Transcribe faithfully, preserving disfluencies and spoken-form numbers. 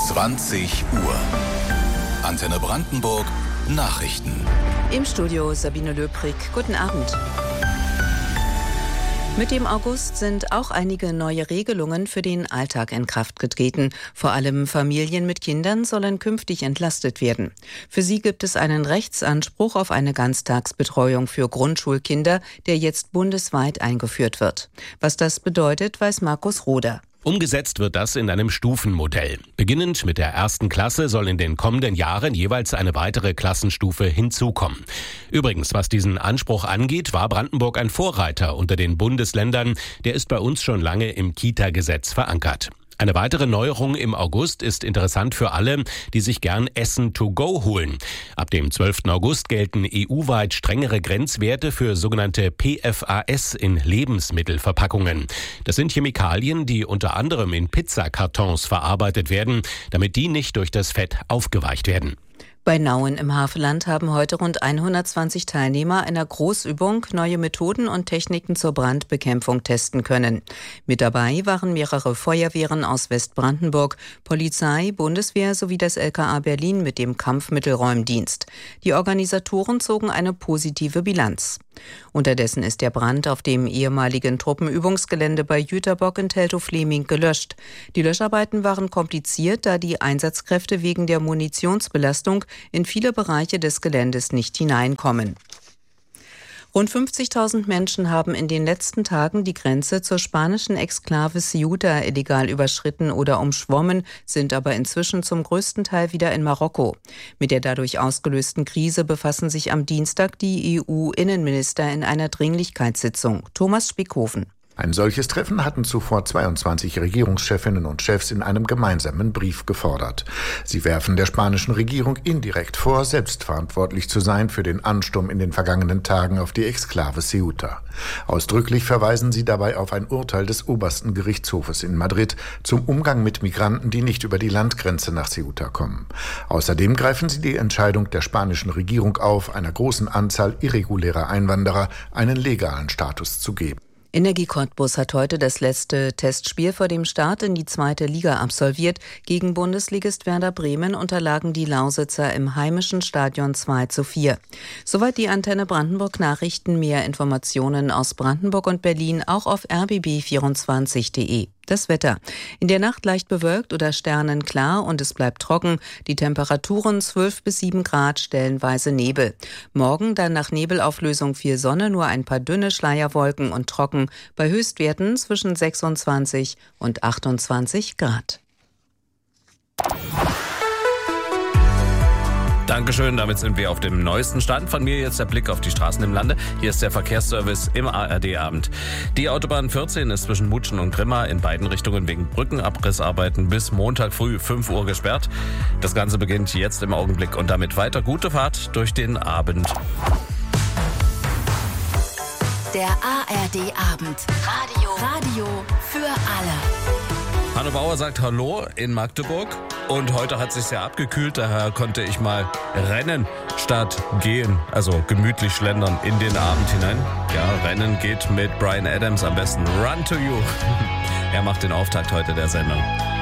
zwanzig Uhr. Antenne Brandenburg Nachrichten. Im Studio Sabine Löbrig. Guten Abend. Mit dem August sind auch einige neue Regelungen für den Alltag in Kraft getreten. Vor allem Familien mit Kindern sollen künftig entlastet werden. Für sie gibt es einen Rechtsanspruch auf eine Ganztagsbetreuung für Grundschulkinder, der jetzt bundesweit eingeführt wird. Was das bedeutet, weiß Markus Roder. Umgesetzt wird das in einem Stufenmodell. Beginnend mit der ersten Klasse soll in den kommenden Jahren jeweils eine weitere Klassenstufe hinzukommen. Übrigens, was diesen Anspruch angeht, war Brandenburg ein Vorreiter unter den Bundesländern. Der ist bei uns schon lange im Kita-Gesetz verankert. Eine weitere Neuerung im August ist interessant für alle, die sich gern Essen to go holen. Ab dem zwölften August gelten E U-weit strengere Grenzwerte für sogenannte P F A S in Lebensmittelverpackungen. Das sind Chemikalien, die unter anderem in Pizzakartons verarbeitet werden, damit die nicht durch das Fett aufgeweicht werden. Bei Nauen im Havelland haben heute rund hundertzwanzig Teilnehmer einer Großübung neue Methoden und Techniken zur Brandbekämpfung testen können. Mit dabei waren mehrere Feuerwehren aus Westbrandenburg, Polizei, Bundeswehr sowie das L K A Berlin mit dem Kampfmittelräumdienst. Die Organisatoren zogen eine positive Bilanz. Unterdessen ist der Brand auf dem ehemaligen Truppenübungsgelände bei Jüterbock in Teltow-Fleming gelöscht. Die Löscharbeiten waren kompliziert, da die Einsatzkräfte wegen der Munitionsbelastung in viele Bereiche des Geländes nicht hineinkommen. Rund fünfzigtausend Menschen haben in den letzten Tagen die Grenze zur spanischen Exklave Ceuta illegal überschritten oder umschwommen, sind aber inzwischen zum größten Teil wieder in Marokko. Mit der dadurch ausgelösten Krise befassen sich am Dienstag die E U-Innenminister in einer Dringlichkeitssitzung. Thomas Spickhofen. Ein solches Treffen hatten zuvor zweiundzwanzig Regierungschefinnen und Chefs in einem gemeinsamen Brief gefordert. Sie werfen der spanischen Regierung indirekt vor, selbstverantwortlich zu sein für den Ansturm in den vergangenen Tagen auf die Exklave Ceuta. Ausdrücklich verweisen sie dabei auf ein Urteil des obersten Gerichtshofes in Madrid zum Umgang mit Migranten, die nicht über die Landgrenze nach Ceuta kommen. Außerdem greifen sie die Entscheidung der spanischen Regierung auf, einer großen Anzahl irregulärer Einwanderer einen legalen Status zu geben. Energie Cottbus hat heute das letzte Testspiel vor dem Start in die zweite Liga absolviert. Gegen Bundesligist Werder Bremen unterlagen die Lausitzer im heimischen Stadion zwei zu vier. Soweit die Antenne Brandenburg Nachrichten. Mehr Informationen aus Brandenburg und Berlin auch auf r b b vierundzwanzig punkt de. Das Wetter. In der Nacht leicht bewölkt oder sternenklar und es bleibt trocken. Die Temperaturen zwölf bis sieben Grad, stellenweise Nebel. Morgen dann nach Nebelauflösung viel Sonne, nur ein paar dünne Schleierwolken und trocken. Bei Höchstwerten zwischen sechsundzwanzig und achtundzwanzig Grad. Dankeschön, damit sind wir auf dem neuesten Stand. Von mir jetzt der Blick auf die Straßen im Lande. Hier ist der Verkehrsservice im A R D-Abend. Die Autobahn vierzehn ist zwischen Mutschen und Grimma in beiden Richtungen wegen Brückenabrissarbeiten bis Montag früh fünf Uhr gesperrt. Das Ganze beginnt jetzt im Augenblick und damit weiter gute Fahrt durch den Abend. Der A R D-Abend. Radio. Radio für alle. Hanno Bauer sagt Hallo in Magdeburg. Und heute hat es sich sehr abgekühlt, daher konnte ich mal rennen statt gehen. Also gemütlich schlendern in den Abend hinein. Ja, Rennen geht mit Bryan Adams am besten. Run to You. Er macht den Auftakt heute der Sendung.